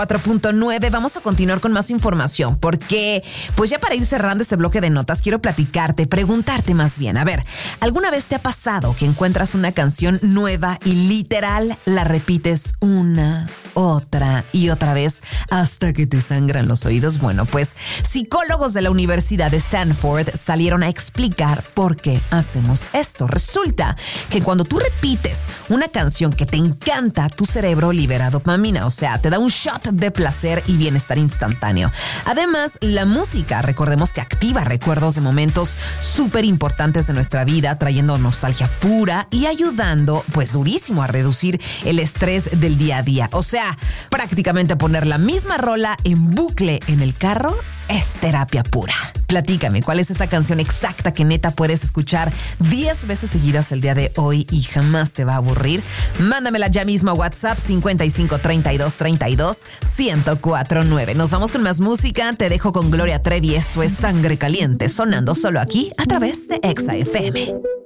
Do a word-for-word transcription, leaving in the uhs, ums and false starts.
cuatro punto nueve. Vamos a continuar con más información porque, pues ya para ir cerrando este bloque de notas, quiero platicarte, preguntarte más bien. A ver, ¿alguna vez te ha pasado que encuentras una canción nueva y literal la repites una, otra y otra vez hasta que te sangran los oídos? Bueno, pues psicólogos de la Universidad de Stanford salieron a explicar por qué hacemos esto. Resulta que cuando tú repites una canción que te encanta, tu cerebro libera dopamina, o sea, te da un shot de placer y bienestar instantáneo. Además, la música, recordemos que activa recuerdos de momentos súper importantes de nuestra vida, trayendo nostalgia pura y ayudando, pues durísimo, a reducir el estrés del día a día. O sea, prácticamente poner la misma rola en bucle en el carro es terapia pura. Platícame, ¿cuál es esa canción exacta que neta puedes escuchar diez veces seguidas el día de hoy y jamás te va a aburrir? Mándamela ya mismo a WhatsApp cincuenta y cinco, treinta y dos, treinta y dos, ciento cuatro nueve. Nos vamos con más música. Te dejo con Gloria Trevi. Esto es Sangre Caliente, sonando solo aquí a través de Exa F M.